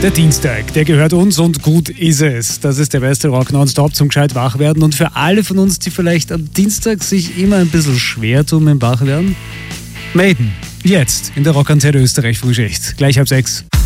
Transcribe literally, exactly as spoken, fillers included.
Der Dienstag, der gehört uns und gut ist es. Das ist der beste Rock nonstop zum gescheit wach werden. Und für alle von uns, die vielleicht am Dienstag sich immer ein bisschen schwer tun mit dem Wachwerden, Maiden, jetzt in der Rockantenne Österreich Frühschicht. Gleich halb sechs.